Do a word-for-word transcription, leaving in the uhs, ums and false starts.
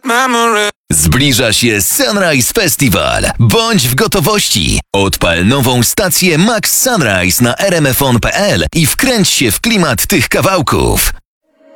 memory. Zbliża się Sunrise Festival. Bądź w gotowości. Odpal nową stację Max Sunrise na r m f on kropka p l i wkręć się w klimat tych kawałków.